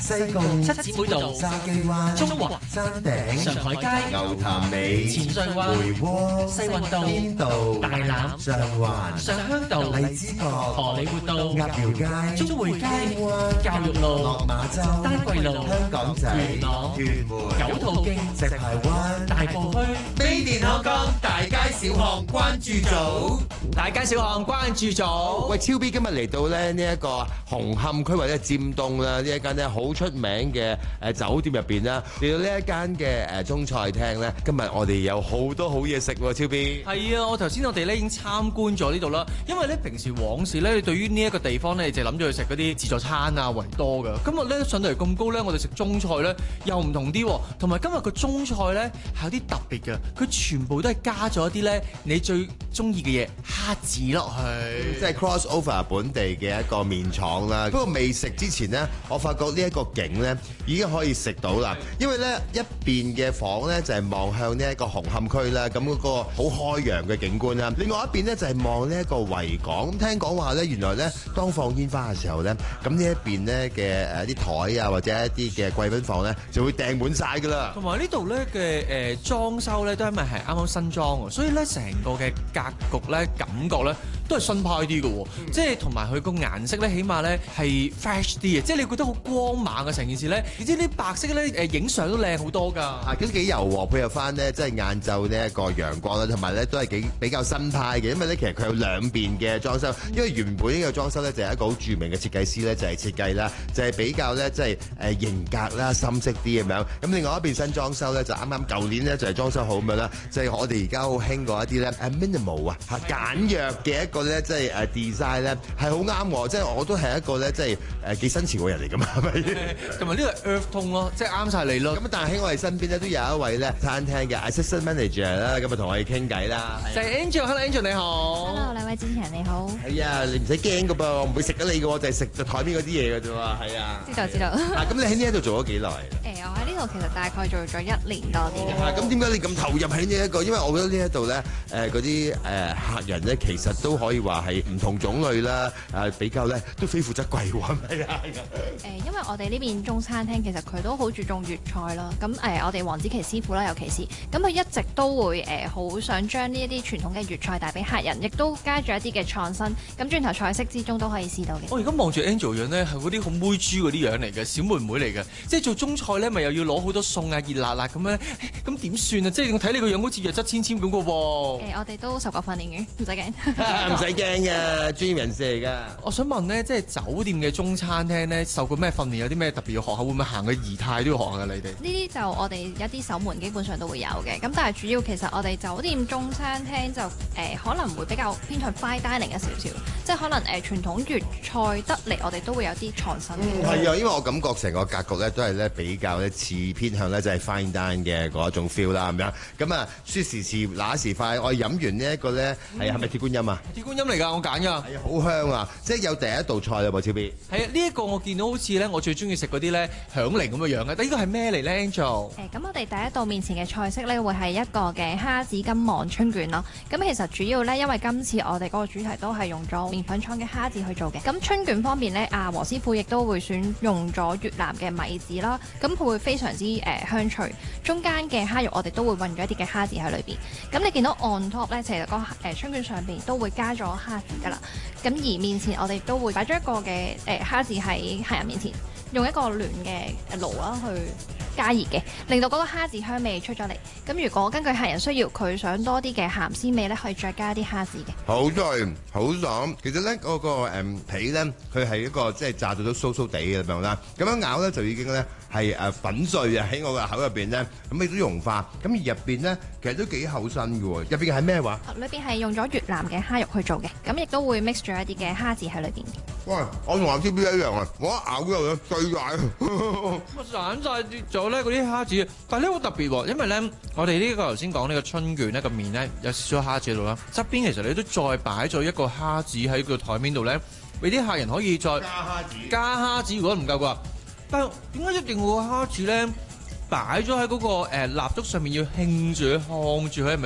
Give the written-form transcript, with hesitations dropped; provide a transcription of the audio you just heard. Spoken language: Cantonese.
西貢、 七姊妹道、 筲箕灣、 中華山頂、 上海街、 牛潭尾、 前上灣、 梅窩、 西運道、 邊道、 大欖、 上環、 上鄉道、 荔枝角、 荷里活道、 鴨寮街、 中匯街、 灣、 教育路、 落馬洲、 丹桂路、 香港仔、 元朗、 屯門、 九肚徑、 石排灣、 大埔墟、 Made in Hong Kong大街小巷關注組， 大街小巷關注組。 喂，超 B 今日嚟到咧呢一個紅磡區或者尖東啦，呢一間咧好出名嘅酒店入邊啦，嚟到呢一間嘅中菜廳咧，今日我哋有好多好嘢食喎，超 B。 係啊，我哋咧已經參觀咗呢度啦。因為咧平時往時咧，你對於呢一個地方咧，你就諗住去食嗰啲自助餐啊為多㗎。今日咧上到嚟咁高咧，我哋食中菜咧又唔同啲喎。同埋今日個中菜咧係有啲特別嘅，佢全部都係加咗一啲咧你最中意嘅嘢蝦子落去， 即係 cross over 本地嘅一個麵廠啦。不過未食之前呢，我發覺呢一個景呢已經可以食到啦。因為呢一邊嘅房呢就係望向呢一個紅磡區啦，咁嗰個好開揚嘅景觀啦。另外一邊呢就係望呢一個維港。咁聽講話呢，原來呢當放煙花嘅時候呢，咁呢一邊呢嘅啲台啊或者一啲嘅貴賓房呢就會訂滿晒㗎啦。 同埋呢度咧嘅裝修咧都因為係啱啱新裝喎，所以咧成個嘅格局咧感覺咧都係新派啲嘅喎，即係同埋佢個顏色咧起碼咧係 fresh 啲嘅，即係你覺得好光猛嘅成件事咧，而且啲白色咧影相都靚好多㗎。 都幾柔和，配合翻呢，即係晏晝呢一個陽光啦，同埋咧都係比較新派嘅，因為咧其實佢有兩邊嘅裝修，因為原本呢個裝修咧就係一個好著名嘅設計師咧就係設計啦，就係比較咧即係型格啦深色啲咁樣。咁另外一邊新裝修咧就啱啱舊年咧就係裝修好咁樣啦，就係我哋而家好興過一啲咧minimal 啊簡約嘅一個咧即係design 咧係好啱我，即係我都係一個咧即係幾新潮嘅人嚟㗎嘛，係咪？ 同埋呢個 earth tone 咯，即係啱晒你咯。 咁但係喺我哋身邊咧都有一位咧餐廳嘅 assistant manager 啦，咁啊同我哋傾偈啦。 就係 Angel，Hello Angel 你好。 Hello 兩位主持人你好。 係啊，你唔使驚㗎噃，我唔會食得你㗎喎，就係食就台面嗰啲嘢㗎啫喎，係啊。 知道。 咁你喺呢一度做咗幾耐？ 我喺呢度其實大概做咗1年多啲嘅。 咁點解你咁投入喺呢一個？因為我覺得呢一度咧嗰啲客人咧其實都可以話係唔同種類啦，比較咧都非富則貴喎，係咪啊？ 因為我哋呢邊中餐廳其實佢都好注重粵菜啦。咁我哋黃子琪師傅啦，尤其是咁佢一直都會好想將呢一啲傳統嘅粵菜帶俾客人，亦都加咗一啲嘅創新。咁轉頭菜式之中都可以試到嘅。 我而家望住 Angel 樣咧，係嗰啲好妹豬嗰啲樣嚟嘅，小妹妹嚟嘅。即係做中菜咧，咪又要攞好多餸啊，熱辣辣咁樣，咁點算啊？即係我睇你個樣好似弱質纖纖咁嘅喎。 我哋都受過訓練嘅，唔使驚。 唔使驚嘅，專業人士嚟㗎。 我想問咧，即係酒店嘅中餐廳咧，受過咩訓練？有啲咩特別要學下？會唔會行嘅儀態都要學下㗎？你哋呢啲就我哋一啲守門基本上都會有嘅。咁但係主要其實我哋酒店中餐廳就可能會比較偏向 fine dining 一少少，即係可能傳統粵菜得嚟，我哋都會有啲創新。 係啊，因為我感覺成個格局咧都係咧比較咧似偏向咧就係 fine dining 嘅嗰一種 feel 啦咁樣。咁啊，說時遲那時快，我飲完呢一個咧係咪鐵觀音啊？ 鐵觀音嚟㗎，我揀㗎。 係啊，好香啊！即係有第一道菜啦喎，超 B。 係啊，呢一個我見到好似咧，我最中意食嗰啲咧響鈴咁嘅樣嘅。但呢個係咩嚟咧 Angel？ 咁我哋第一道面前嘅菜式咧會係一個嘅蝦子金網春卷咯。咁其實主要咧，因為今次我哋嗰個主題都係用咗麵粉廠嘅蝦子去做嘅。咁春卷方面咧，黃師傅亦都會選用咗越南嘅米紙啦。咁佢會非常之香脆。中間嘅蝦肉我哋都會混咗一啲嘅蝦子喺裏邊。咁你見到 on top 咧，其實個春卷上邊都會加咗蝦子噶啦。咁而面前我哋都會擺咗一個嘅蝦子喺客人面前，用一個暖嘅爐啦去加熱嘅，令到嗰個蝦子香味出咗嚟。咁如果根據客人需要，佢想多啲嘅鹹鮮味咧，可以再加啲蝦子嘅。 好脆，好爽。其實咧嗰個皮咧，佢係一個即係炸到都酥酥地嘅咁樣啦。咁樣咬咧就已經咧係粉碎啊喺我個口入邊咧，咁亦都融化。咁而入邊咧其實都幾厚身嘅喎。入邊係咩話？ 裏邊係用咗越南嘅蝦肉去做嘅，咁亦都會 mix 咗一啲嘅蝦子喺裏邊。 喂，我同阿 T B 一樣啊！我一咬嗰度咧碎晒， 我散晒咗咧嗰啲蝦子，但係呢好特別喎，因為咧我哋呢個頭先講呢個春卷呢個面咧有少少蝦子喺度啦，側邊其實你都再擺咗一個蝦子喺個台面度咧，俾啲客人可以再加蝦子，如果唔夠嘅話，但係點解一定要個蝦子咧擺咗喺嗰個蠟燭上面要興住佢，烘住佢係咪？